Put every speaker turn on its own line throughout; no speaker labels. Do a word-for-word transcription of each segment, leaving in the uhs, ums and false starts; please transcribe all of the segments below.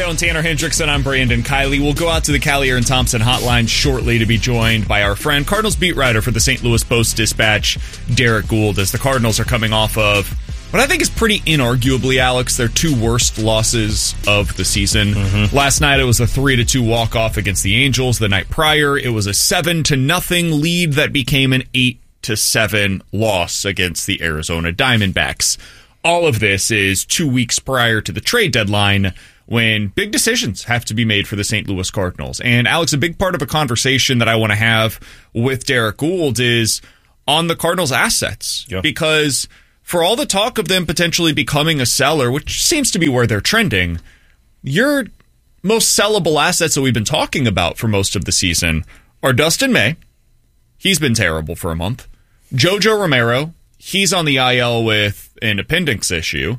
and Tanner Hendrickson. I'm Brandon Kiley. We'll go out to the Callier and Thompson hotline shortly to be joined by our friend, Cardinals beat writer for the Saint Louis Post-Dispatch, Derek Gould, as the Cardinals are coming off of what I think is pretty inarguably, Alex, their two worst losses of the season. Mm-hmm. Last night, it was a three to two walk-off against the Angels. The night prior, it was a seven to nothing lead that became an eight to seven loss against the Arizona Diamondbacks. All of this is two weeks prior to the trade deadline, when big decisions have to be made for the Saint Louis Cardinals. And Alex, a big part of a conversation that I want to have with Derek Gould is on the Cardinals' assets. Yeah. Because for all the talk of them potentially becoming a seller, which seems to be where they're trending, your most sellable assets that we've been talking about for most of the season are Dustin May. He's been terrible for a month. Jojo Romero, he's on the I L with an appendix issue.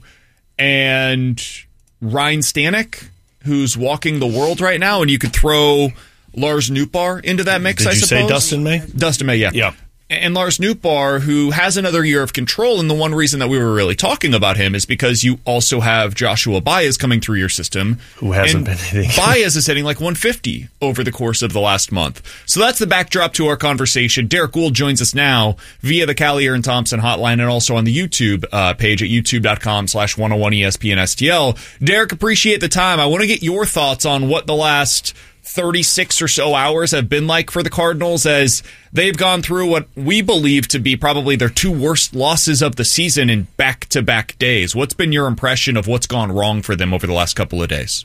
And Ryan Stanek, who's walking the world right now, and you could throw Lars Nootbaar into that mix,
Did
I
you
suppose.
say Dustin May?
Dustin May, yeah.
Yeah.
And Lars Nootbaar, who has another year of control, and the one reason that we were really talking about him is because you also have Joshua Baez coming through your system.
Who hasn't been hitting.
Baez is hitting like one fifty over the course of the last month. So that's the backdrop to our conversation. Derek Gould joins us now via the Callier and Thompson hotline and also on the YouTube uh, page at youtube.com slash 101 ESPN STL. Derek, appreciate the time. I want to get your thoughts on what the last thirty-six or so hours have been like for the Cardinals as they've gone through what we believe to be probably their two worst losses of the season in back-to-back days. What's been your impression of what's gone wrong for them over the last couple of days?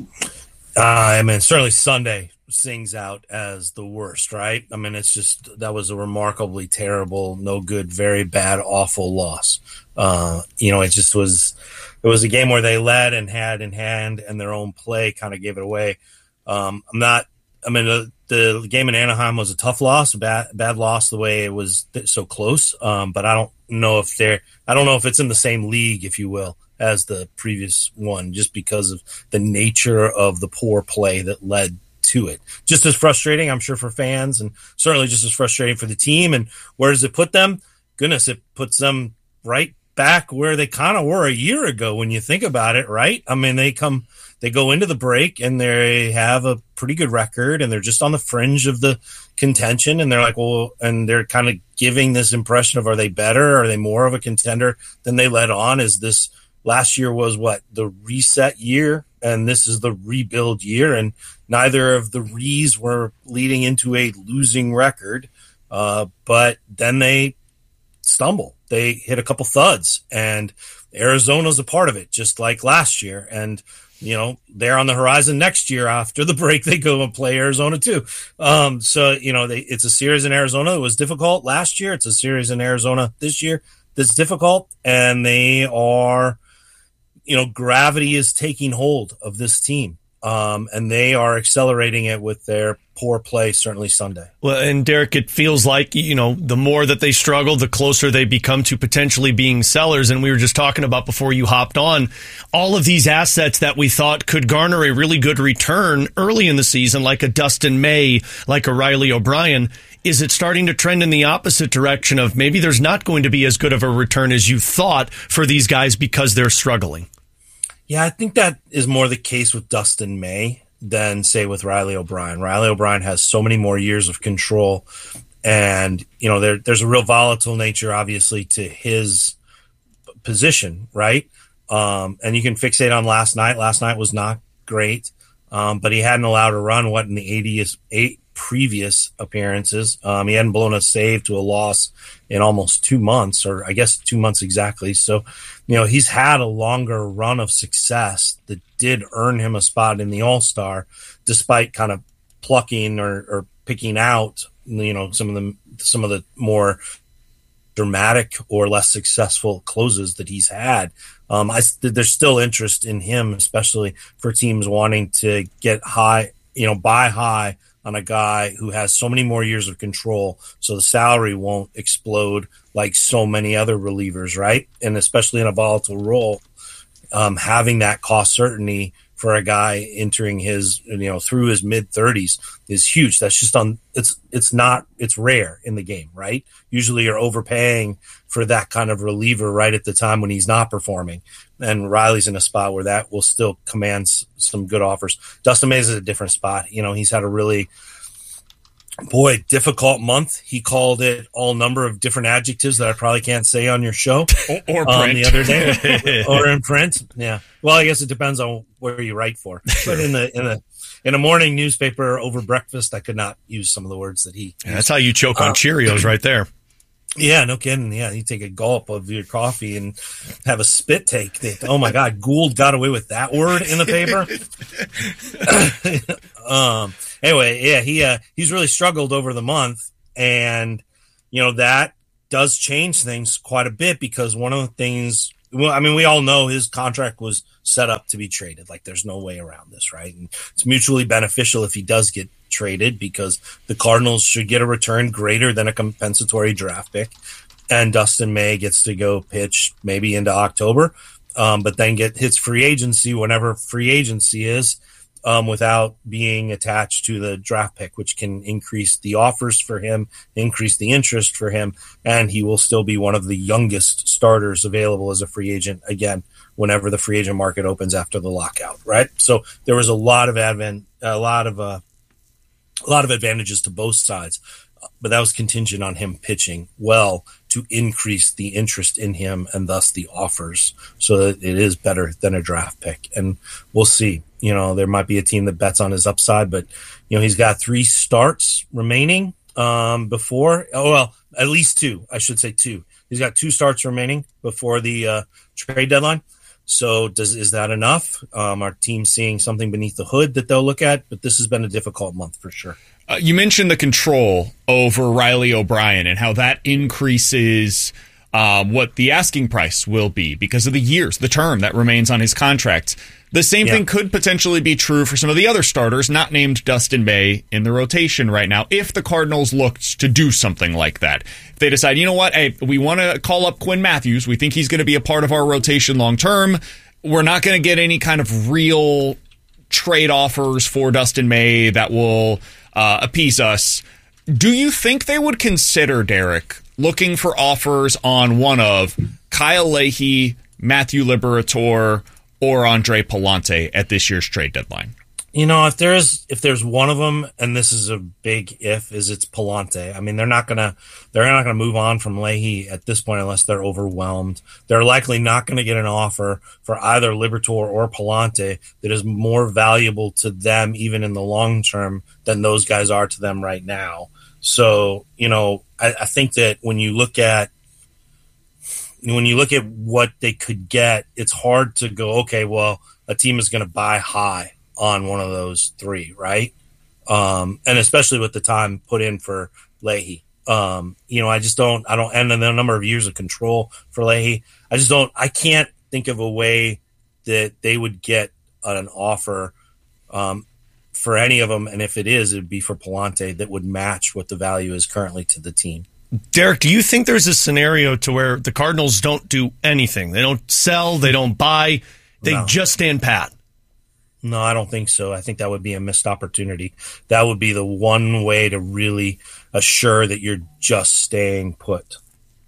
Uh, I mean, certainly Sunday sings out as the worst, right? I mean, it's just, that was a remarkably terrible, no good, very bad, awful loss. Uh, you know, it just was, it was a game where they led and had in hand and their own play kind of gave it away. Um, I'm not, I mean, the, the game in Anaheim was a tough loss, a bad, bad loss the way it was th- so close. Um, but I don't know if they're, I don't know if it's in the same league, if you will, as the previous one, just because of the nature of the poor play that led to it. Just as frustrating, I'm sure, for fans, and certainly just as frustrating for the team. And where does it put them? Goodness, it puts them right back where they kind of were a year ago when you think about it, right? I mean, they come, they go into the break and they have a pretty good record and they're just on the fringe of the contention. And they're like, well, and they're kind of giving this impression of, are they better? Are they more of a contender than they led on? Is this last year was what, the reset year? And this is the rebuild year. And neither of the Rees were leading into a losing record. Uh, but then they stumble. They hit a couple thuds, and Arizona's a part of it, just like last year. And, you know, they're on the horizon next year. After the break, they go and play Arizona too. Um, so, you know, they, it's a series in Arizona that was difficult last year. It's a series in Arizona this year that's difficult. And they are, you know, gravity is taking hold of this team. Um, and they are accelerating it with their poor play, certainly Sunday.
Well, and Derek, it feels like, you know, the more that they struggle, the closer they become to potentially being sellers. And we were just talking about before you hopped on, all of these assets that we thought could garner a really good return early in the season, like a Dustin May, like a Riley O'Brien. Is it starting to trend in the opposite direction of maybe there's not going to be as good of a return as you thought for these guys because they're struggling?
Yeah, I think that is more the case with Dustin May than, say, with Riley O'Brien. Riley O'Brien has so many more years of control, and, you know, there, there's a real volatile nature, obviously, to his position, right? Um, and you can fixate on last night. Last night was not great, um, but he hadn't allowed a run, what, in the eightieth, eight previous appearances. Um, he hadn't blown a save to a loss in almost two months, or I guess two months exactly. So, you know, he's had a longer run of success that did earn him a spot in the All-Star, despite kind of plucking or, or picking out, you know, some of the some of the more dramatic or less successful closes that he's had. Um, I, there's still interest in him, especially for teams wanting to get high, you know, buy high on a guy who has so many more years of control, so the salary won't explode like so many other relievers, right? And especially in a volatile role, um, having that cost certainty for a guy entering his, you know, through his mid thirties is huge. That's just on, it's, it's not, it's rare in the game, right? Usually you're overpaying for that kind of reliever right at the time when he's not performing. And Riley's in a spot where that will still command s- some good offers. Dustin May is at a different spot. You know, he's had a really, boy, difficult month. He called it all number of different adjectives that I probably can't say on your show
or, or print
um, the other day, or in print. Yeah. Well, I guess it depends on where you write for. But in the in the in a morning newspaper over breakfast, I could not use some of the words that he.
Yeah, that's how you choke on uh, Cheerios, right there.
Yeah, no kidding. Yeah, you take a gulp of your coffee and have a spit take. That, oh my God, Gould got away with that word in the paper. um. Anyway, yeah, he uh, he's really struggled over the month, and you know that does change things quite a bit because one of the things, well, I mean, we all know his contract was set up to be traded. Like, there's no way around this, right? And it's mutually beneficial if he does get traded because the Cardinals should get a return greater than a compensatory draft pick, and Dustin May gets to go pitch maybe into October, um, but then get hits free agency whenever free agency is. Um, without being attached to the draft pick, which can increase the offers for him, increase the interest for him, and he will still be one of the youngest starters available as a free agent again whenever the free agent market opens after the lockout, right? So there was a lot of advent, a lot of uh, a lot of advantages to both sides, but that was contingent on him pitching well to increase the interest in him and thus the offers, so that it is better than a draft pick. And we'll see. You know, there might be a team that bets on his upside, but, you know, he's got three starts remaining um, before, oh, well, at least two, I should say two. He's got two starts remaining before the uh, trade deadline. So does is that enough? Um, our team's seeing something beneath the hood that they'll look at, but this has been a difficult month for sure.
Uh, you mentioned the control over Riley O'Brien and how that increases um, what the asking price will be because of the years, the term that remains on his contract. The same yeah. thing could potentially be true for some of the other starters not named Dustin May in the rotation right now if the Cardinals looked to do something like that. If they decide, you know what, hey, we want to call up Quinn Matthews. We think he's going to be a part of our rotation long term. We're not going to get any kind of real trade offers for Dustin May that will uh, appease us. Do you think they would consider, Derek, looking for offers on one of Kyle Leahy, Matthew Liberatore, or Andre Pallante at this year's trade deadline?
You know, if there's if there's one of them, and this is a big if, is it's Pallante. I mean, they're not gonna they're not gonna move on from Leahy at this point unless they're overwhelmed. They're likely not going to get an offer for either Liberatore or Pallante that is more valuable to them, even in the long term, than those guys are to them right now. So, you know, I, I think that when you look at when you look at what they could get, it's hard to go, okay, well, a team is going to buy high on one of those three, right? Um, and especially with the time put in for Leahy. Um, you know, I just don't, I don't, and then the number of years of control for Leahy, I just don't, I can't think of a way that they would get an offer um, for any of them. And if it is, it would be for Pallante that would match what the value is currently to the team.
Derek, do you think there's a scenario to where the Cardinals don't do anything? They don't sell, they don't buy, they no. just stand pat?
No, I don't think so. I think that would be a missed opportunity. That would be the one way to really assure that you're just staying put.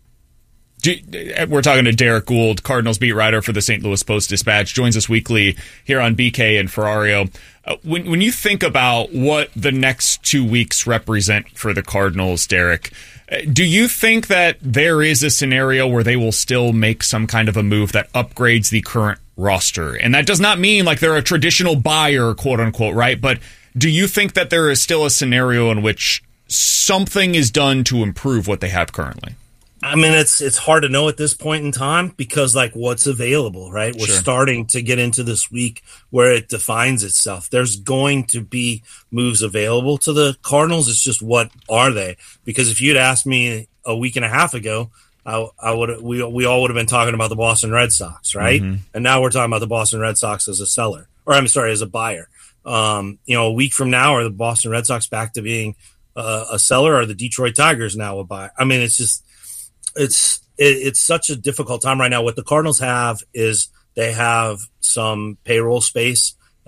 We're talking to Derek Gould, Cardinals beat writer for the Saint Louis Post-Dispatch, joins us weekly here on B K and Ferrario. Uh, when, when you think about what the next two weeks represent for the Cardinals, Derek, do you think that there is a scenario where they will still make some kind of a move that upgrades the current roster? And that does not mean like they're a traditional buyer, quote unquote, right? But do you think that there is still a scenario in which something is done to improve what they have currently?
I mean, it's it's hard to know at this point in time because, like, what's available, right? We're
sure.
starting to get into this week where it defines itself. There's going to be moves available to the Cardinals. It's just, what are they? Because if you'd asked me a week and a half ago, I, I would we we all would have been talking about the Boston Red Sox, right? Mm-hmm. And now we're talking about the Boston Red Sox as a seller, or I'm sorry, as a buyer. Um, you know, a week from now, are the Boston Red Sox back to being uh, a seller, or are the Detroit Tigers now a buyer? I mean, it's just. It's it, it's such a difficult time right now. What the Cardinals have is they have some payroll space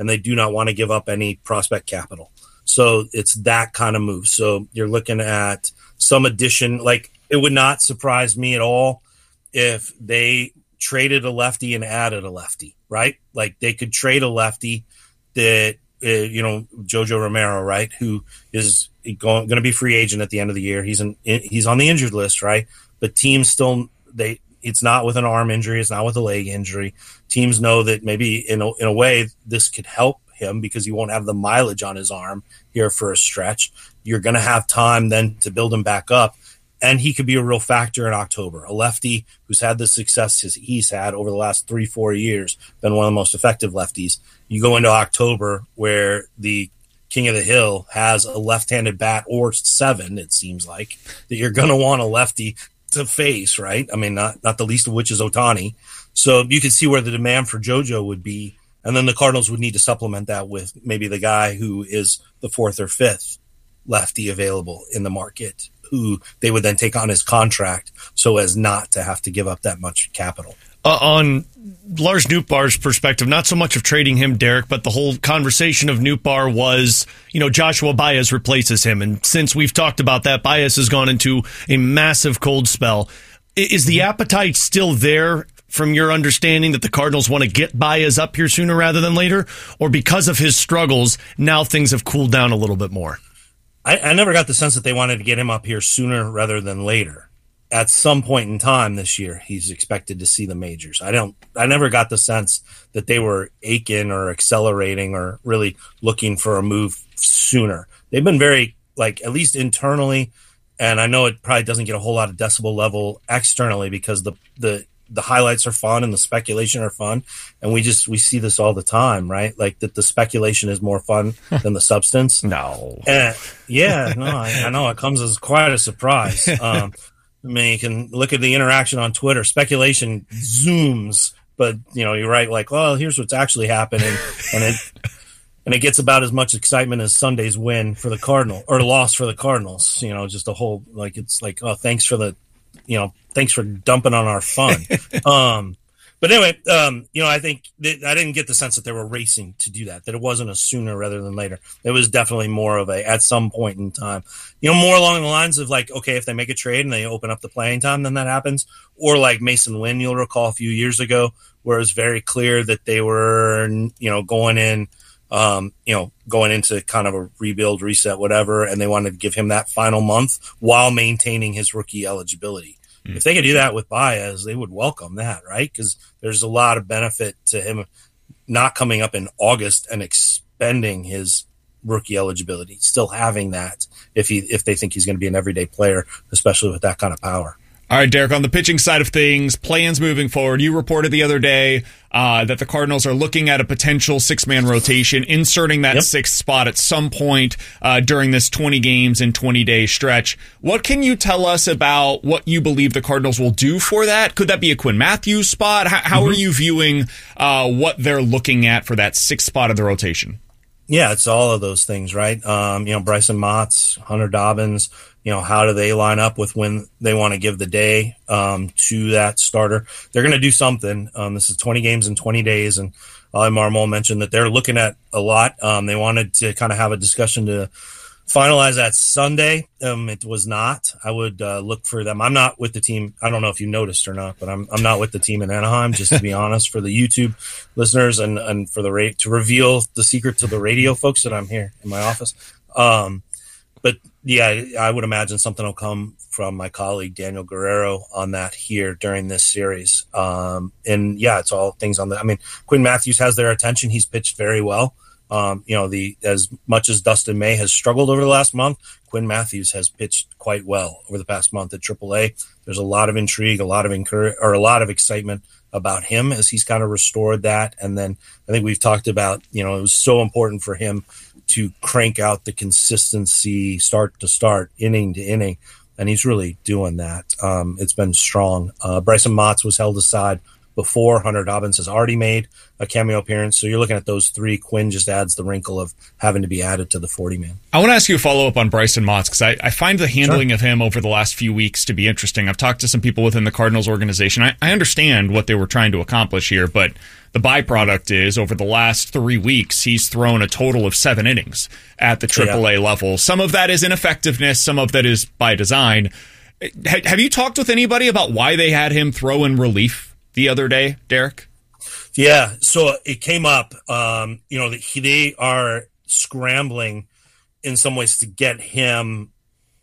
and they do not want to give up any prospect capital. So it's that kind of move. So you're looking at some addition. Like, it would not surprise me at all if they traded a lefty and added a lefty, right? Like, they could trade a lefty that, uh, you know, Jojo Romero, right, who is going, going to be free agent at the end of the year. He's an, he's on the injured list, right? But teams still, they, it's not with an arm injury. It's not with a leg injury. Teams know that maybe in a, in a way this could help him because he won't have the mileage on his arm here for a stretch. You're going to have time then to build him back up. And he could be a real factor in October. A lefty who's had the success he's had over the last three, four years, been one of the most effective lefties. You go into October where the King of the Hill has a left-handed bat or seven, it seems like, that you're going to want a lefty to face, right? I mean, not, not the least of which is Ohtani. So you can see where the demand for JoJo would be. And then the Cardinals would need to supplement that with maybe the guy who is the fourth or fifth lefty available in the market, who they would then take on his contract so as not to have to give up that much capital.
Uh, on Lars Nootbaar's perspective, not so much of trading him, Derek, but the whole conversation of Nootbaar was, you know, Joshua Baez replaces him. And since we've talked about that, Baez has gone into a massive cold spell. Is the appetite still there from your understanding that the Cardinals want to get Baez up here sooner rather than later? Or because of his struggles, now things have cooled down a little bit more?
I, I never got the sense that they wanted to get him up here sooner rather than later. At some point in time this year, he's expected to see the majors. I don't, I never got the sense that they were aching or accelerating or really looking for a move sooner. They've been very, like, at least internally, and I know it probably doesn't get a whole lot of decibel level externally because the, the, the highlights are fun and the speculation are fun. And we just, we see this all the time, right? Like that the speculation is more fun than the substance.
No.
And, yeah, no, I, I know it comes as quite a surprise. Um, I mean, you can look at the interaction on Twitter. Speculation zooms, but you know, you write like, well, here's what's actually happening. And it, and it gets about as much excitement as Sunday's win for the Cardinal or loss for the Cardinals. You know, just a whole, like, it's like, oh, thanks for the, you know, thanks for dumping on our fun. um, but anyway, um, you know, I think that I didn't get the sense that they were racing to do that, that it wasn't a sooner rather than later. It was definitely more of a, at some point in time, you know, more along the lines of like, okay, if they make a trade and they open up the playing time, then that happens. Or like Mason Wynn, you'll recall a few years ago, where it was very clear that they were, you know, going in, um, you know, going into kind of a rebuild, reset, whatever, and they wanted to give him that final month while maintaining his rookie eligibility. Mm. If they could do that with Baez, they would welcome that, right? Because there's a lot of benefit to him not coming up in August and expending his rookie eligibility, still having that if he if they think he's going to be an everyday player, especially with that kind of power.
All right, Derek, on the pitching side of things, plans moving forward. You reported the other day uh, that the Cardinals are looking at a potential six-man rotation, inserting that yep. sixth spot at some point uh, during this twenty games and twenty-day stretch. What can you tell us about what you believe the Cardinals will do for that? Could that be a Quinn Matthews spot? How, how mm-hmm. are you viewing uh, what they're looking at for that sixth spot of the rotation?
Yeah, it's all of those things, right? Um, you know, Bryson Motts, Hunter Dobbins, you know, how do they line up with when they want to give the day um, to that starter? They're going to do something. Um, this is twenty games in twenty days, and Ali Marmol mentioned that they're looking at a lot. Um, they wanted to kind of have a discussion to finalize that Sunday. Um, it was not. I would uh, look for them. I'm not with the team. I don't know if you noticed or not, but I'm I'm not with the team in Anaheim, just to be honest, for the YouTube listeners and, and for the ra- to reveal the secret to the radio folks that I'm here in my office. Um, but yeah, I would imagine something will come from my colleague Daniel Guerrero on that here during this series. Um, and yeah, it's all things on the. I mean, Quinn Matthews has their attention. He's pitched very well. Um, you know, the as much as Dustin May has struggled over the last month, Quinn Matthews has pitched quite well over the past month at triple A. There's a lot of intrigue, a lot of encourage, or a lot of excitement about him as he's kind of restored that. And then I think we've talked about, you know, it was so important for him to crank out the consistency, start to start, inning to inning, and he's really doing that. Um, it's been strong. Uh, Bryson Motts was held aside before. Hunter Dobbins has already made a cameo appearance. So you're looking at those three. Quinn just adds the wrinkle of having to be added to the forty-man.
I want to ask you a follow-up on Bryson Motts, because I, I find the handling sure. of him over the last few weeks to be interesting. I've talked to some people within the Cardinals organization. I, I understand what they were trying to accomplish here, but the byproduct is over the last three weeks, he's thrown a total of seven innings at the triple A yeah. level. Some of that is ineffectiveness. Some of that is by design. Have you talked with anybody about why they had him throw in relief the other day, Derek?
Yeah, so it came up, um, you know, that he, they are scrambling in some ways to get him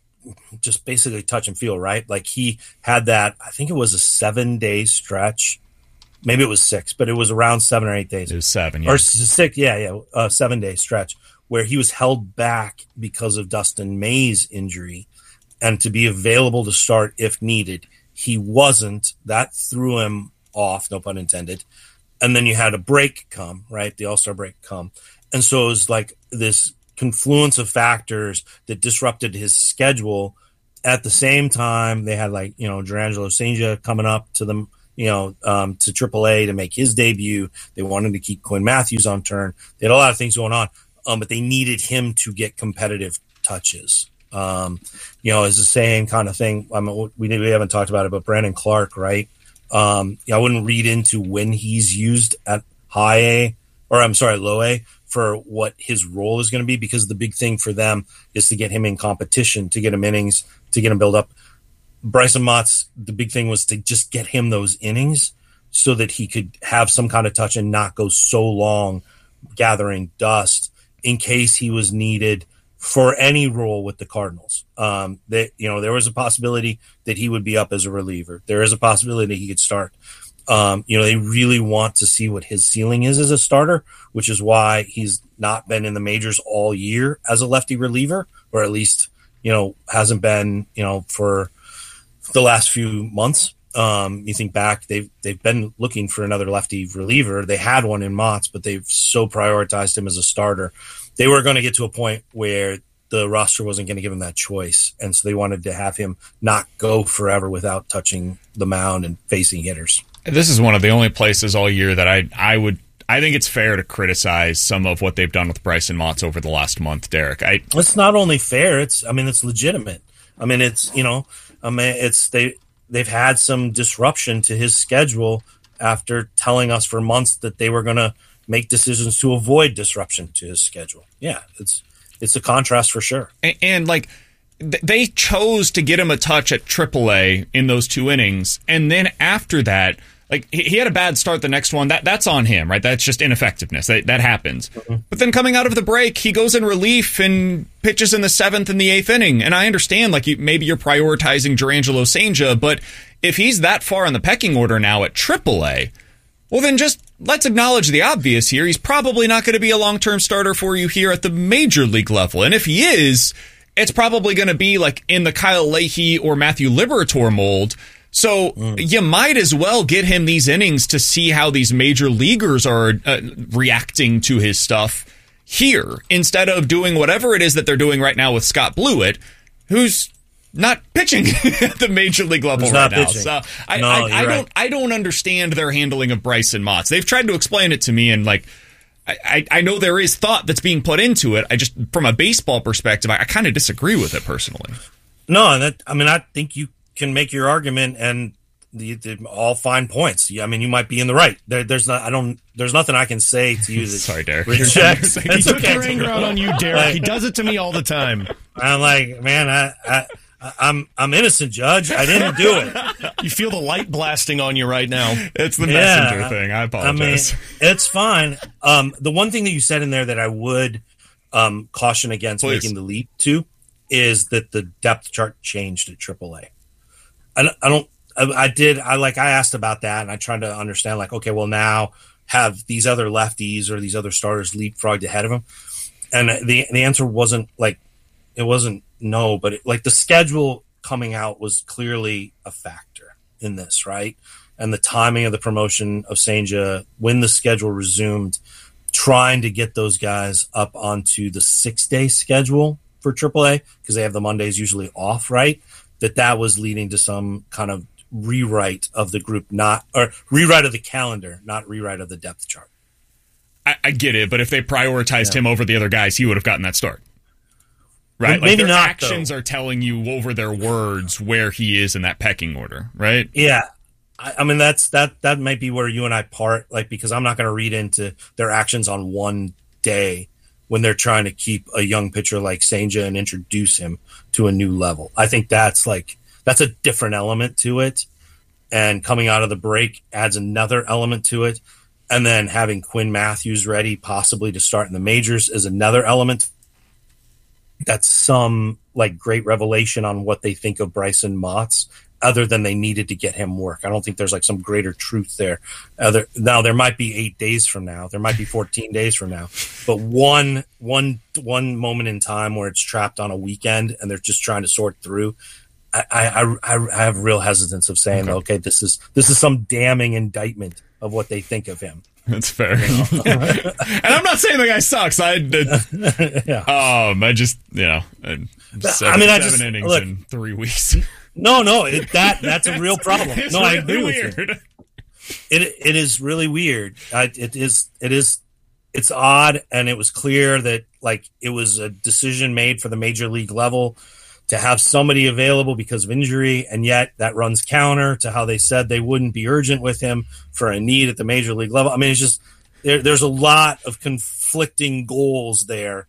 just basically touch and feel, right? Like he had that, I think it was a seven-day stretch. Maybe it was six, but it was around seven or eight days.
It was seven, yeah.
Or six, yeah, yeah, a seven-day stretch where he was held back because of Dustin May's injury and to be available to start if needed. He wasn't. That threw him off, no pun intended. And then you had a break come, right? The All-Star break come. And so it was like this confluence of factors that disrupted his schedule. At the same time, they had like, you know, Jurrangelo Cijntje coming up to them, you know, um, to triple A to make his debut. They wanted to keep Quinn Matthews on turn. They had a lot of things going on, um, but they needed him to get competitive touches. Um, you know, it's the same kind of thing. I mean, we, we haven't talked about it, but Brandon Clark, right? Um, you know, I wouldn't read into when he's used at high A, or I'm sorry, low A, for what his role is going to be, because the big thing for them is to get him in competition, to get him innings, to get him build up. Bryson Motts, the big thing was to just get him those innings so that he could have some kind of touch and not go so long gathering dust in case he was needed for any role with the Cardinals. Um, that, you know, there was a possibility that he would be up as a reliever. There is a possibility that he could start. Um, you know, they really want to see what his ceiling is as a starter, which is why he's not been in the majors all year as a lefty reliever, or at least, you know, hasn't been, you know, for the last few months. Um, you think back, they've, they've been looking for another lefty reliever. They had one in Motts, but they've so prioritized him as a starter. They were going to get to a point where the roster wasn't going to give him that choice. And so they wanted to have him not go forever without touching the mound and facing hitters.
This is one of the only places all year that I, I would, I think it's fair to criticize some of what they've done with Bryson Motts over the last month, Derek. I,
it's not only fair. It's, I mean, it's legitimate. I mean, it's, you know, I mean, it's, they, they've had some disruption to his schedule after telling us for months that they were going to make decisions to avoid disruption to his schedule. Yeah, it's it's a contrast for sure.
And, and like th- they chose to get him a touch at triple A in those two innings, and then after that, like he, he had a bad start the next one. That that's on him, right? That's just ineffectiveness. That that happens. Mm-hmm. But then coming out of the break, he goes in relief and pitches in the seventh and the eighth inning. And I understand, like you, maybe you're prioritizing Jurrangelo Cijntje, but if he's that far in the pecking order now at triple A, well, then just let's acknowledge the obvious here. He's probably not going to be a long-term starter for you here at the major league level. And if he is, it's probably going to be like in the Kyle Leahy or Matthew Liberatore mold. So mm. you might as well get him these innings to see how these major leaguers are uh, reacting to his stuff here, instead of doing whatever it is that they're doing right now with Scott Blewett, who's not pitching at the major league level
He's
right
not
now.
pitching.
So I,
no,
I, I don't
right.
I don't understand their handling of Bryson Motts. They've tried to explain it to me, and like I, I know there is thought that's being put into it. I just, from a baseball perspective, I, I kind of disagree with it personally.
No, and that I mean I think you can make your argument and the, the all fine points. I mean, you might be in the right. There, there's not. I don't. There's nothing I can say to you. That
Sorry, Derek.
Rejects.
He took okay. your anger out on you, Derek. Like, he does it to me all the time.
I'm like, man, I, I, I'm, I'm innocent, Judge. I didn't do it.
You feel the light blasting on you right now.
It's the
yeah,
messenger I, thing. I apologize.
I mean, it's fine. Um, the one thing that you said in there that I would um, caution against Please. making the leap to is that the depth chart changed at triple A. I don't. I, don't I, I did. I like. I asked about that, and I tried to understand. Like, okay, well, now have these other lefties or these other starters leapfrogged ahead of him? And the the answer wasn't like it wasn't no, but it, like the schedule coming out was clearly a factor in this, right? And the timing of the promotion of Cijntje when the schedule resumed, trying to get those guys up onto the six day schedule for triple A because they have the Mondays usually off, right? That that was leading to some kind of rewrite of the group, not or rewrite of the calendar, not rewrite of the depth chart.
I, I get it, but if they prioritized yeah. him over the other guys, he would have gotten that start. Right?
Well,
like
maybe
their
not,
actions
though.
are telling you over their words where he is in that pecking order, right?
Yeah. I, I mean, that's that that might be where you and I part, like, because I'm not going to read into their actions on one day when they're trying to keep a young pitcher like Senja and introduce him to a new level. I think that's like that's a different element to it. And coming out of the break adds another element to it. And then having Quinn Matthews ready possibly to start in the majors is another element. That's some like great revelation on what they think of Bryson Motts, other than they needed to get him work. I don't think there's like some greater truth there. Other now there might be eight days from now, there might be fourteen days from now, but one one one moment in time where it's trapped on a weekend and they're just trying to sort through. I I, I, I have real hesitance of saying okay. okay, this is this is some damning indictment of what they think of him.
That's fair. You know? And I'm not saying the guy sucks. I, uh, yeah. um, I just, you know, seven,
I mean, I
seven
just,
innings
look,
in three weeks.
No, no, it, that that's a real problem.
It's
no,
really
I agree
weird.
with you. It it is really weird. I, it is it is it's odd, and it was clear that like it was a decision made for the major league level to have somebody available because of injury, and yet that runs counter to how they said they wouldn't be urgent with him for a need at the major league level. I mean, it's just there, there's a lot of conflicting goals there,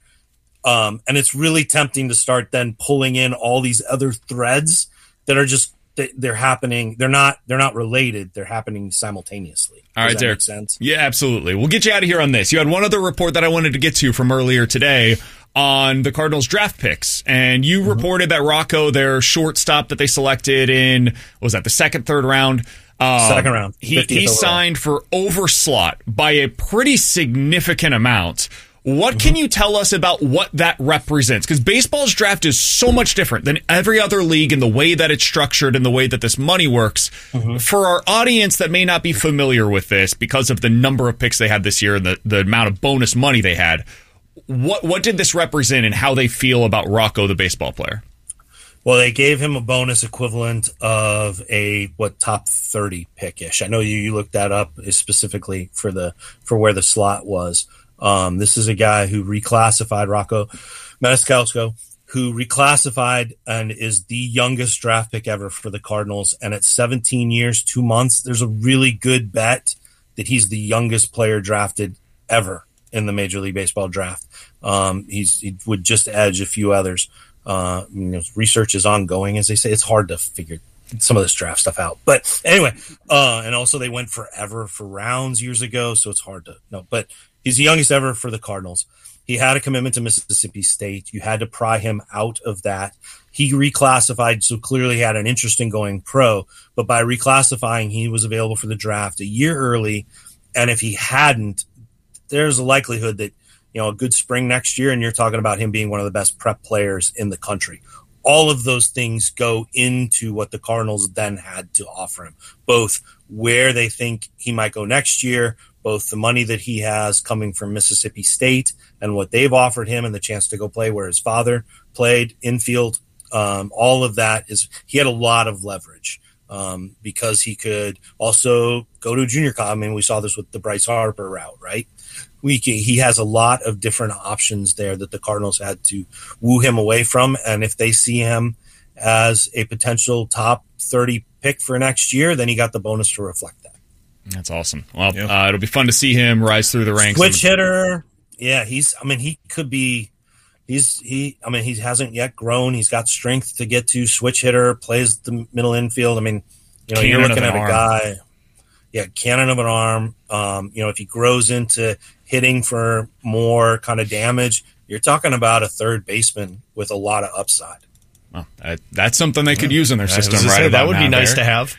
um, and it's really tempting to start then pulling in all these other threads that are just they're happening. They're not they're not related. They're happening simultaneously.
All right,
Does that
Derek.
make sense?
Yeah, absolutely. We'll get you out of here on this. You had one other report that I wanted to get to from earlier today on the Cardinals draft picks. And you mm-hmm. reported that Rocco, their shortstop that they selected in, what was that, the second, third round?
Um, second round.
He, he signed for overslot by a pretty significant amount. What mm-hmm. can you tell us about what that represents? Because baseball's draft is so much different than every other league in the way that it's structured and the way that this money works. Mm-hmm. For our audience that may not be familiar with this because of the number of picks they had this year and the, the amount of bonus money they had, What what did this represent and how they feel about Rocco, the baseball player?
Well, they gave him a bonus equivalent of a what top thirty pick-ish. I know you, you looked that up specifically for the for where the slot was. Um, this is a guy who reclassified, Rocco Maniscalco, who reclassified and is the youngest draft pick ever for the Cardinals. And at seventeen years, two months, there's a really good bet that he's the youngest player drafted ever in the Major League Baseball draft. Um, he's, he would just edge a few others. Uh, you know, research is ongoing, as they say. It's hard to figure some of this draft stuff out. But anyway, uh, and also they went forever for rounds years ago, so it's hard to know. But he's the youngest ever for the Cardinals. He had a commitment to Mississippi State. You had to pry him out of that. He reclassified, so clearly he had an interest in going pro. But by reclassifying, he was available for the draft a year early. And if he hadn't, there's a likelihood that, you know, a good spring next year, and you're talking about him being one of the best prep players in the country. All of those things go into what the Cardinals then had to offer him, both where they think he might go next year, both the money that he has coming from Mississippi State and what they've offered him and the chance to go play where his father played infield. Um, all of that is, he had a lot of leverage. Um, because he could also go to a junior college. I mean, we saw this with the Bryce Harper route, right? We can, he has a lot of different options there that the Cardinals had to woo him away from. And if they see him as a potential top thirty pick for next year, then he got the bonus to reflect that.
That's awesome. Well, yep. uh, it'll be fun to see him rise through the ranks.
Switch hitter. Yeah, he's, I mean, he could be, He's he. I mean, he hasn't yet grown. He's got strength to get to switch hitter. Plays the middle infield. I mean, you know,
cannon
you're looking at
arm.
a guy. Yeah, cannon of an arm. Um, you know, if he grows into hitting for more kind of damage, you're talking about a third baseman with a lot of upside.
Well, uh, that's something they could use in their system, right?
Say, that would
now,
be nice
there.
to have.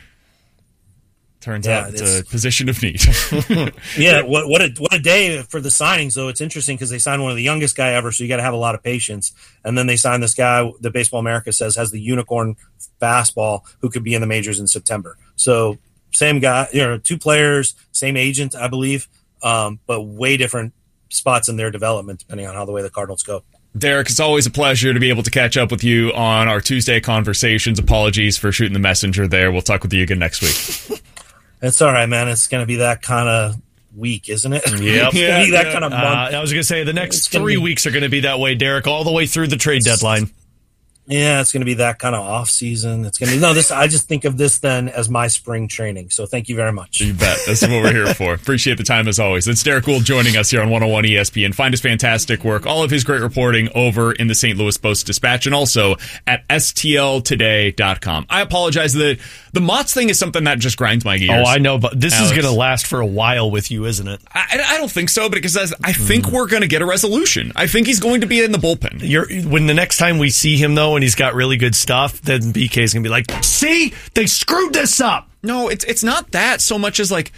Turns
yeah,
out it's,
it's
a position of need.
yeah, what what a what a day for the signings though. It's interesting because they signed one of the youngest guy ever, so you got to have a lot of patience. And then they signed this guy that Baseball America says has the unicorn fastball, who could be in the majors in September. So same guy, you know, two players, same agent, I believe, um, but way different spots in their development depending on how the way the Cardinals go.
Derek, it's always a pleasure to be able to catch up with you on our Tuesday conversations. Apologies for shooting the messenger there. We'll talk with you again next week.
It's all right, man. It's going to be that kind of week, isn't it?
Yep.
It's going to be that
yeah.
kind of month.
Uh, I was going to say the next
It's gonna
three
be-
weeks are going to be that way, Derek, all the way through the trade deadline.
Yeah, it's going to be that kind of off season. It's going to be no. This I just think of this then as my spring training. So thank you very much.
You bet. That's what we're here for. Appreciate the time as always. It's Derek Gould joining us here on one oh one E S P N. Find his fantastic work, all of his great reporting over in the Saint Louis Post-Dispatch and also at S T L today dot com. I apologize that the Mott's thing is something that just grinds my gears.
Oh, I know, but this
Alex.
is going to last for a while with you, isn't it?
I, I don't think so, because I, I think mm. we're going to get a resolution. I think he's going to be in the bullpen.
You're, when the next time we see him, though, and he's got really good stuff, then B K is going to be like, see, they screwed this up.
No, it's it's not that so much as like,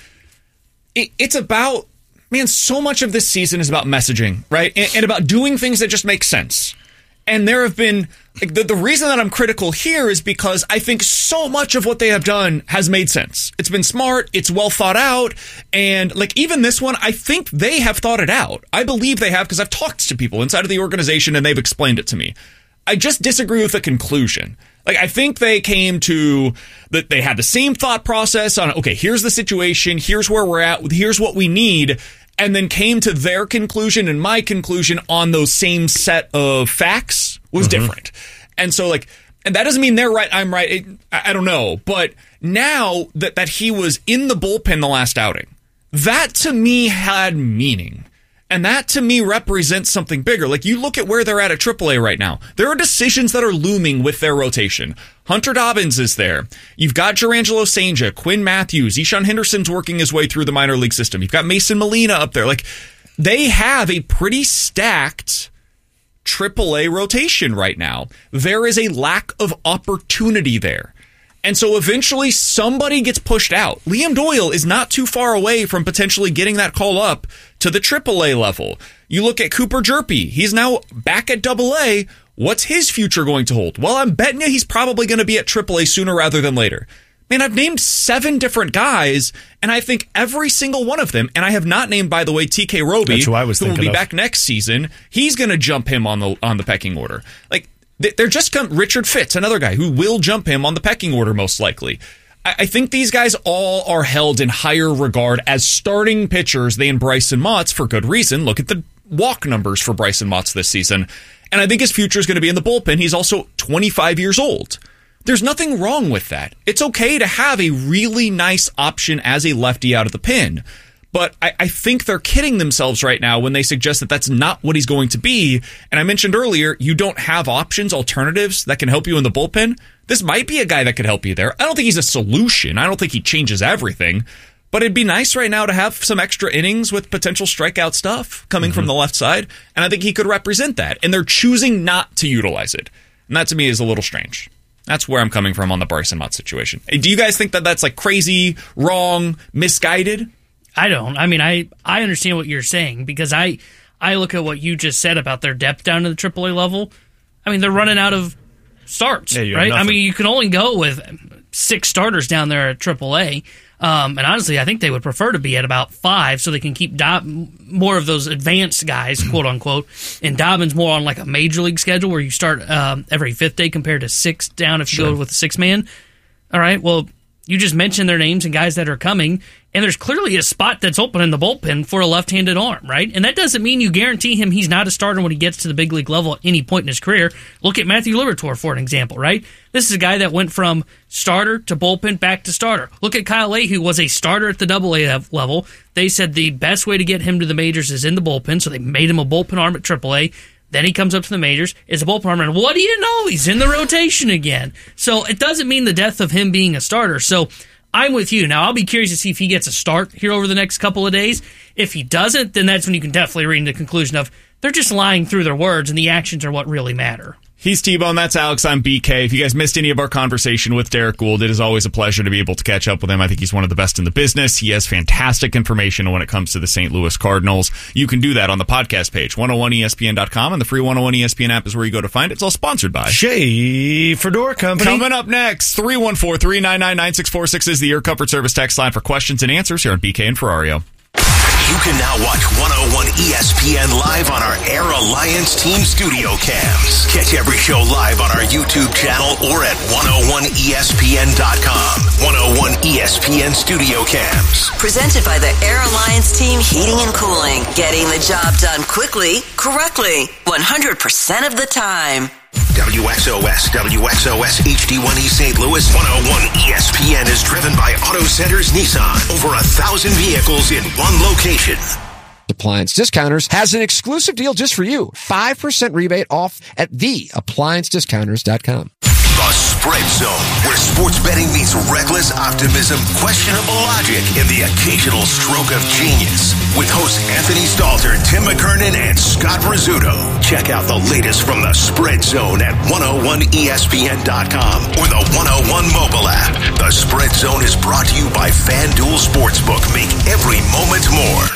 it, it's about, man, so much of this season is about messaging, right? And, and about doing things that just make sense. And there have been, like, the, the reason that I'm critical here is because I think so much of what they have done has made sense. It's been smart, it's well thought out, and like even this one, I think they have thought it out. I believe they have because I've talked to people inside of the organization and they've explained it to me. I just disagree with the conclusion. Like, I think they came to that they had the same thought process on, okay, here's the situation, here's where we're at, here's what we need, and then came to their conclusion and my conclusion on those same set of facts was mm-hmm. different. And so, like, and that doesn't mean they're right, I'm right, it, I, I don't know. But now that, that he was in the bullpen the last outing, that to me had meaning. And that, to me, represents something bigger. Like, you look at where they're at at triple A right now. There are decisions that are looming with their rotation. Hunter Dobbins is there. You've got Jurangelo Sainja, Quinn Matthews, Ishan Henderson's working his way through the minor league system. You've got Mason Molina up there. Like, they have a pretty stacked triple A rotation right now. There is a lack of opportunity there. And so eventually somebody gets pushed out. Liam Doyle is not too far away from potentially getting that call up to the triple A level. You look at Cooper Jerpy. He's now back at double A. What's his future going to hold? Well, I'm betting you he's probably going to be at triple A sooner rather than later. Man, I've named seven different guys, and I think every single one of them, and I have not named, by the way, T K Roby,
That's who I was
who will be
of.
back next season. He's going to jump him on the on the pecking order. Like, they're just come, Richard Fitz, another guy who will jump him on the pecking order most likely. I, I think these guys all are held in higher regard as starting pitchers than Bryson Motts for good reason. Look at the walk numbers for Bryson Motts this season. And I think his future is going to be in the bullpen. He's also twenty-five years old. There's nothing wrong with that. It's okay to have a really nice option as a lefty out of the pen. But I, I think they're kidding themselves right now when they suggest that that's not what he's going to be. And I mentioned earlier, you don't have options, alternatives that can help you in the bullpen. This might be a guy that could help you there. I don't think he's a solution. I don't think he changes everything. But it'd be nice right now to have some extra innings with potential strikeout stuff coming mm-hmm. from the left side. And I think he could represent that. And they're choosing not to utilize it. And that to me is a little strange. That's where I'm coming from on the Bryson Mott situation. Hey, do you guys think that that's like crazy, wrong, misguided?
I don't. I mean, I, I understand what you're saying because I I look at what you just said about their depth down to the triple A level. I mean, they're running out of starts,
yeah,
right? I mean, you can only go with six starters down there at triple A. Um, and honestly, I think they would prefer to be at about five so they can keep Dob- more of those advanced guys, quote unquote, and Dobbins more on like a major league schedule where you start um, every fifth day compared to six down if you sure. go with a six man. All right, well, you just mentioned their names and guys that are coming, and there's clearly a spot that's open in the bullpen for a left-handed arm, right? And that doesn't mean you guarantee him he's not a starter when he gets to the big league level at any point in his career. Look at Matthew Liberatore for an example, right? This is a guy that went from starter to bullpen back to starter. Look at Kyle Lay, who was a starter at the double A level. They said the best way to get him to the majors is in the bullpen, so they made him a bullpen arm at triple A. Then he comes up to the majors, is a bullpen arm, and what do you know? He's in the rotation again. So it doesn't mean the death of him being a starter. So I'm with you. Now, I'll be curious to see if he gets a start here over the next couple of days. If he doesn't, then that's when you can definitely read the conclusion of they're just lying through their words, and the actions are what really matter.
He's T-Bone, that's Alex, I'm B K. If you guys missed any of our conversation with Derek Gould, it is always a pleasure to be able to catch up with him. I think he's one of the best in the business. He has fantastic information when it comes to the Saint Louis Cardinals. You can do that on the podcast page, one oh one E S P N dot com, and the free one oh one E S P N app is where you go to find it. It's all sponsored by
Schaefer Door Company.
Coming up next, three one four, three nine nine, nine six four six is the Air Comfort Service text line for questions and answers here on B K and Ferrario.
You can now watch one oh one E S P N live on our Air Alliance team studio cams. Catch every show live on our YouTube channel or at one oh one E S P N dot com. one oh one E S P N studio cams.
Presented by the Air Alliance team heating and cooling. Getting the job done quickly, correctly, one hundred percent of the time.
W X O S, W X O S H D one E Saint Louis, one oh one E S P N is driven by Auto Centers Nissan. Over a thousand vehicles in one location.
Appliance Discounters has an exclusive deal just for you. five percent rebate off at the appliance discounters dot com.
The Spread Zone, where sports betting meets reckless optimism, questionable logic, and the occasional stroke of genius. With hosts Anthony Stalter, Tim McKernan, and Scott Rizzuto. Check out the latest from the Spread Zone at one oh one E S P N dot com or the one oh one mobile app. The Spread Zone is brought to you by FanDuel Sportsbook. Make every moment more.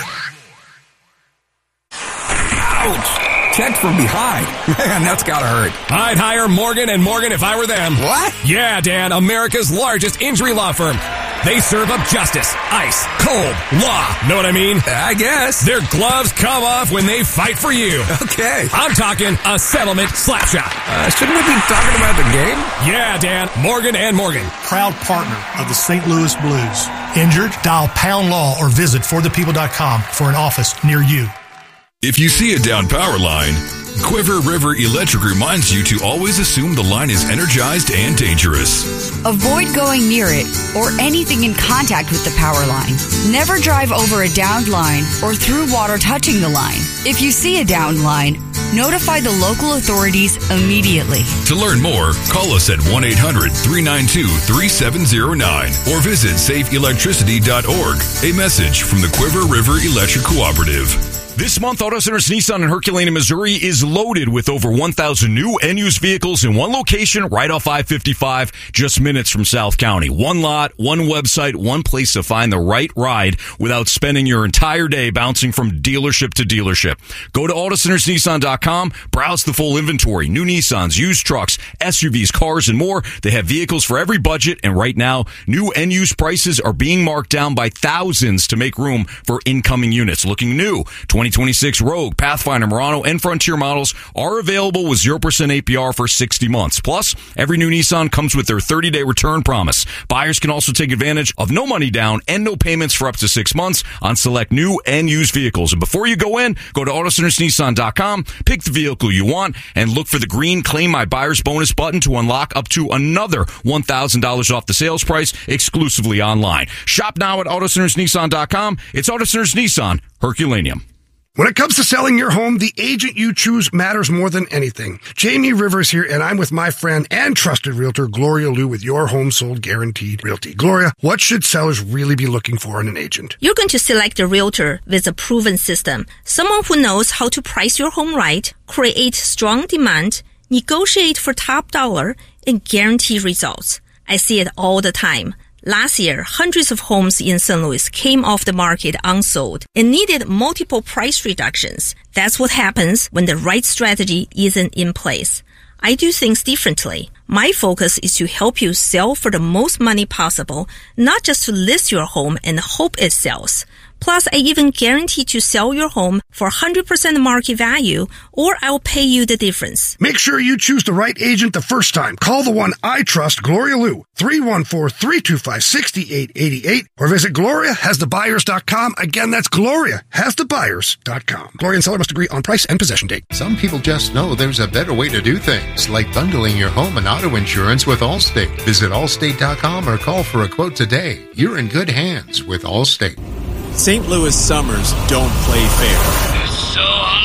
Ouch! Checked from behind. Man, that's gotta hurt.
I'd hire Morgan and Morgan if I were them.
What?
Yeah, Dan, America's largest injury law firm. They serve up justice, ice, cold, law. Know what I mean?
I guess.
Their gloves come off when they fight for you.
Okay.
I'm talking a settlement slap shot.
Uh, shouldn't we be talking about the game?
Yeah, Dan, Morgan and Morgan.
Proud partner of the Saint Louis Blues. Injured? Dial Pound Law or visit for the people dot com for an office near you.
If you see a down power line, Quiver River Electric reminds you to always assume the line is energized and dangerous.
Avoid going near it or anything in contact with the power line. Never drive over a downed line or through water touching the line. If you see a downed line, notify the local authorities immediately.
To learn more, call us at one eight hundred three nine two three seven zero nine or visit safe electricity dot org. A message from the Quiver River Electric Cooperative.
This month, Auto Centers Nissan in Herculaneum, Missouri is loaded with over one thousand new and used vehicles in one location right off I fifty-five, just minutes from South County. One lot, one website, one place to find the right ride without spending your entire day bouncing from dealership to dealership. Go to Auto Centers Nissan dot com, browse the full inventory, new Nissans, used trucks, S U Vs, cars, and more. They have vehicles for every budget, and right now, new and used prices are being marked down by thousands to make room for incoming units. Looking new, twenty twenty-six Rogue, Pathfinder, Murano, and Frontier models are available with zero percent A P R for sixty months. Plus, every new Nissan comes with their thirty-day return promise. Buyers can also take advantage of no money down and no payments for up to six months on select new and used vehicles. And before you go in, go to Auto Centers Nissan dot com, pick the vehicle you want, and look for the green Claim My Buyer's Bonus button to unlock up to another one thousand dollars off the sales price exclusively online. Shop now at Auto Centers Nissan dot com. It's Auto Centers Nissan, Herculaneum.
When it comes to selling your home, the agent you choose matters more than anything. Jamie Rivers here, and I'm with my friend and trusted realtor, Gloria Liu, with Your Home Sold Guaranteed Realty. Gloria, what should sellers really be looking for in an agent?
You're going to select a realtor with a proven system, someone who knows how to price your home right, create strong demand, negotiate for top dollar, and guarantee results. I see it all the time. Last year, hundreds of homes in Saint Louis came off the market unsold and needed multiple price reductions. That's what happens when the right strategy isn't in place. I do things differently. My focus is to help you sell for the most money possible, not just to list your home and hope it sells. Plus, I even guarantee to sell your home for one hundred percent market value, or I'll pay you the difference.
Make sure you choose the right agent the first time. Call the one I trust, Gloria Liu, three one four, three two five, six eight eight eight, or visit Gloria Has The Buyers dot com. Again, that's Gloria Has The Buyers dot com. Gloria and seller must agree on price and possession date.
Some people just know there's a better way to do things, like bundling your home and auto insurance with Allstate. Visit Allstate dot com or call for a quote today. You're in good hands with Allstate.
Saint Louis summers don't play fair.
It's so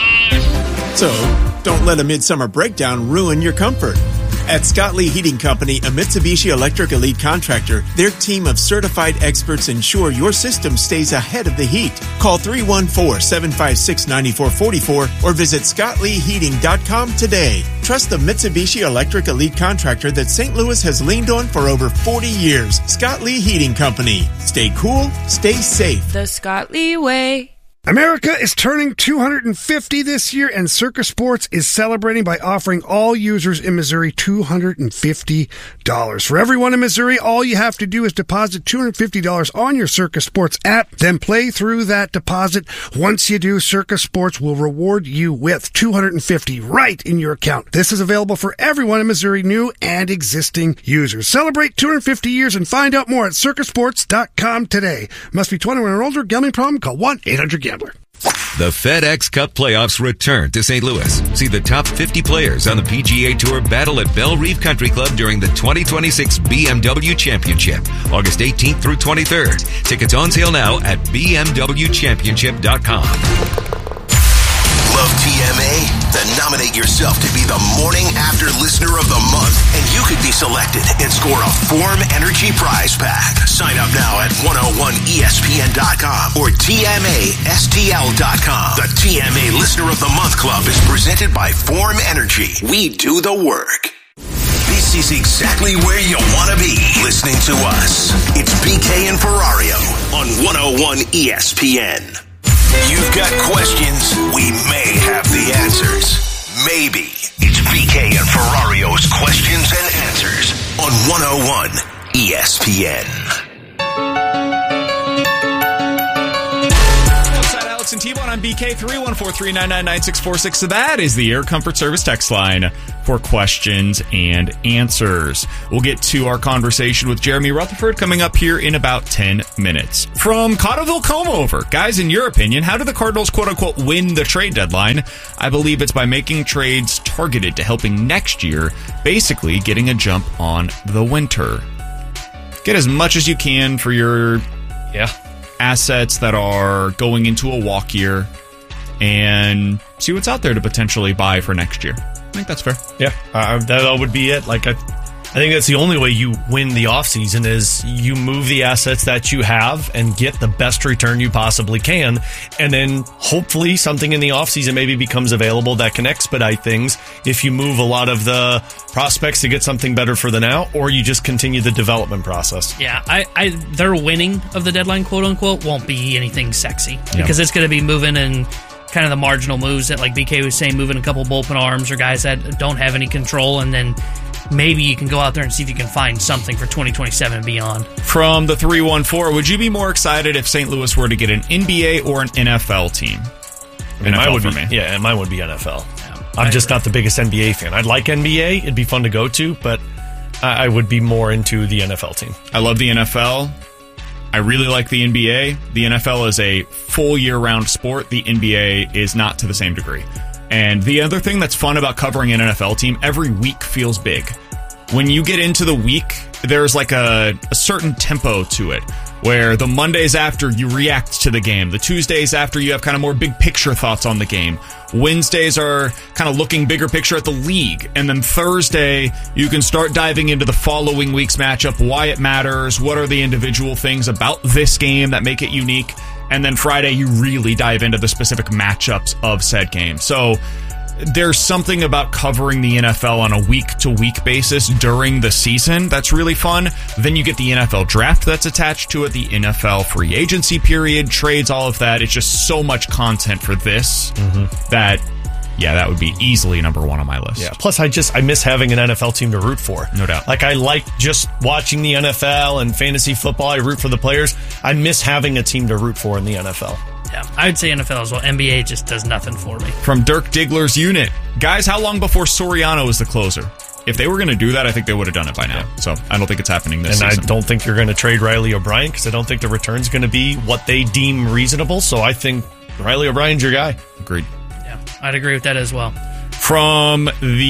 hot.
So, don't let a midsummer breakdown ruin your comfort. At Scott Lee Heating Company, a Mitsubishi Electric Elite contractor, their team of certified experts ensure your system stays ahead of the heat. Call three one four, seven five six, nine four four four or visit scott lee heating dot com today. Trust the Mitsubishi Electric Elite contractor that Saint Louis has leaned on for over forty years. Scott Lee Heating Company. Stay cool, stay safe.
The Scott Lee way.
America is turning two hundred fifty this year, and Circa Sports is celebrating by offering all users in Missouri two hundred fifty dollars. For everyone in Missouri, all you have to do is deposit two hundred fifty dollars on your Circa Sports app, then play through that deposit. Once you do, Circa Sports will reward you with two hundred fifty dollars right in your account. This is available for everyone in Missouri, new and existing users. Celebrate two hundred fifty years and find out more at circa sports dot com today. Must be twenty-one or older. Gambling problem? Call one eight hundred gambler.
The FedEx Cup playoffs return to Saint Louis. See the top fifty players on the P G A Tour battle at Belle Reve Country Club during the twenty twenty-six B M W Championship, August eighteenth through twenty-third. Tickets on sale now at b m w championship dot com.
Love T M A? Then nominate yourself to be the Morning After Listener of the Month, and you could be selected and score a Form Energy prize pack. Sign up now at one oh one E S P N dot com or T M A S T L dot com. The T M A Listener of the Month Club is presented by Form Energy. We do the work. This is exactly where you want to be, listening to us. It's B K and Ferrario on one oh one E S P N. You've got questions, we may have the answers. Maybe. It's B K and Ferrario's Questions and Answers on one oh one E S P N.
Alex and T-Bone on B K, three one four, three nine nine, nine six four six. So that is the Air Comfort Service text line for questions and answers. We'll get to our conversation with Jeremy Rutherford coming up here in about ten minutes. From Cottleville Comb Over, guys, in your opinion, how do the Cardinals quote-unquote win the trade deadline? I believe it's by making trades targeted to helping next year, basically getting a jump on the winter. Get as much as you can for your yeah assets that are going into a walk year and see what's out there to potentially buy for next year. I think that's fair.
Yeah, uh, that would be it. Like, I, I think that's the only way you win the offseason is you move the assets that you have and get the best return you possibly can. And then hopefully something in the offseason maybe becomes available that can expedite things if you move a lot of the prospects to get something better for the now, or you just continue the development process.
Yeah, I, I their winning of the deadline, quote unquote, won't be anything sexy because yeah. it's going to be moving and kind of the marginal moves that, like B K was saying, moving a couple bullpen arms or guys that don't have any control, and then maybe you can go out there and see if you can find something for twenty twenty-seven and beyond.
From the three one four, would you be more excited if Saint Louis were to get an N B A or an N F L team?
I mean,
N F L
mine would
for
be,
me.
Yeah, and mine would be N F L.
Yeah,
I'm
I
just
agree.
not the biggest N B A fan. I'd like N B A. It'd be fun to go to, but I would be more into the N F L team.
I love the N F L. I really like the N B A. The N F L is a full year-round sport. The N B A is not to the same degree. And the other thing that's fun about covering an N F L team, every week feels big. When you get into the week, there's like a, a certain tempo to it, where the Mondays after you react to the game, the Tuesdays after you have kind of more big picture thoughts on the game, Wednesdays are kind of looking bigger picture at the league, and then Thursday you can start diving into the following week's matchup, why it matters, what are the individual things about this game that make it unique, and then Friday you really dive into the specific matchups of said game. So there's something about covering the N F L on a week-to-week basis during the season that's really fun. Then you get the N F L draft that's attached to it, the N F L free agency period, trades, all of that. It's just so much content for this mm-hmm. that, yeah, that would be easily number one on my list.
Yeah. Plus, I just I miss having an N F L team to root for.
No doubt.
Like, I like just watching the N F L and fantasy football. I root for the players. I miss having a team to root for in the N F L.
Yeah, I'd say N F L as well. N B A just does nothing for me.
From Dirk Diggler's unit. Guys, how long before Soriano is the closer? If they were going to do that, I think they would have done it by now. Yeah. So I don't think it's happening this
and
season.
And I don't think you're going to trade Riley O'Brien because I don't think the return's going to be what they deem reasonable. So I think Riley O'Brien's your guy.
Agreed.
Yeah, I'd agree with that as well.
From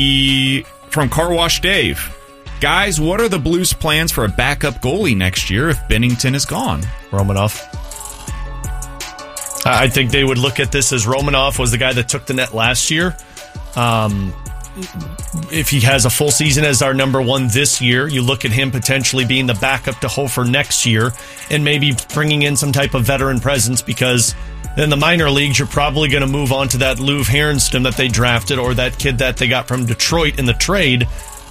the from Car Wash Dave. Guys, what are the Blues' plans for a backup goalie next year if Bennington is gone?
Romanov. I think they would look at this as Romanov was the guy that took the net last year. Um, if he has a full season as our number one this year, you look at him potentially being the backup to Hofer next year and maybe bringing in some type of veteran presence because in the minor leagues, you're probably going to move on to that Louv Herenstam that they drafted or that kid that they got from Detroit in the trade.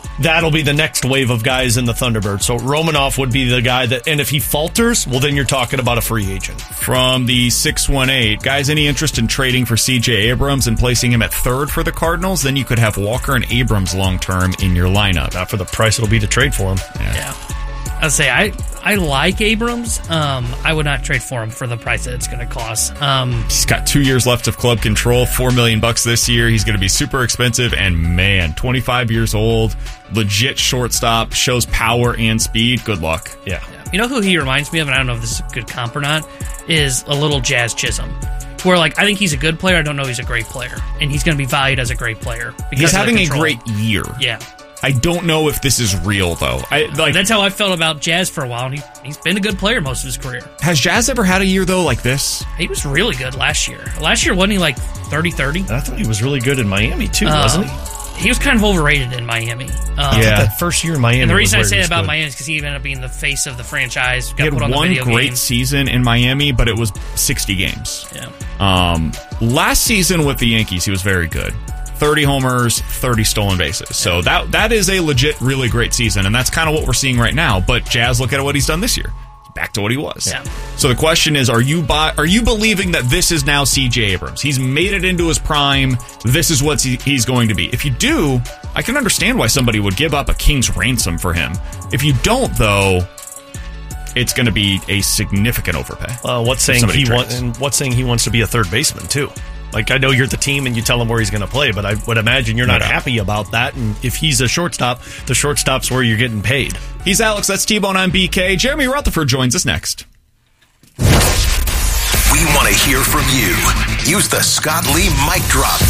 that'll be the next wave of guys in the Thunderbirds. So Romanov would be the guy that, and if he falters, well, then you're talking about a free agent.
From the six one eight, guys, any interest in trading for C J Abrams and placing him at third for the Cardinals? Then you could have Walker and Abrams long-term in your lineup.
Not for the price it'll be to trade for him.
Yeah. yeah. I'd say I, I like Abrams. Um, I would not trade for him for the price that it's going to cost. Um,
He's got two years left of club control, four million bucks this year. He's going to be super expensive, and man, twenty-five years old, legit shortstop, shows power and speed. Good luck.
Yeah.
yeah. You know who he reminds me of, and I don't know if this is a good comp or not, is a little Jazz Chisholm. Where, like, I think he's a good player. I don't know he's a great player. And he's going to be valued as a great player.
He's having a great year.
Yeah.
I don't know if this is real, though. I like
That's how I felt about Jazz for a while, and he, he's been a good player most of his career.
Has Jazz ever had a year, though, like this?
He was really good last year. Last year, wasn't he like thirty thirty?
I thought he was really good in Miami, too, uh, wasn't he?
He was kind of overrated in Miami. Um,
yeah, that first year in Miami.
And the reason I say that about
good.
Miami is because he ended up being the face of the franchise. Got
he had
put on
one
the video
great
game.
season in Miami, but it was sixty games.
Yeah.
Um, last season with the Yankees, he was very good. thirty homers, thirty stolen bases. So yeah. that that is a legit, really great season, and that's kind of what we're seeing right now. But Jazz, look at what he's done this year. Back to what he was.
Yeah.
So the question is, are you buy, are you believing that this is now C J Abrams? He's made it into his prime. This is what he, he's going to be. If you do, I can understand why somebody would give up a king's ransom for him. If you don't, though, it's going to be a significant overpay.
Uh, what's saying he wants? And what's saying he wants to be a third baseman too? Like, I know you're the team and you tell him where he's going to play, but I would imagine you're not no happy about that. And if he's a shortstop, the shortstop's where you're getting paid.
He's Alex. That's T-Bone. I'm B K. Jeremy Rutherford joins us next.
We want to hear from you. Use the Scott Lee mic drop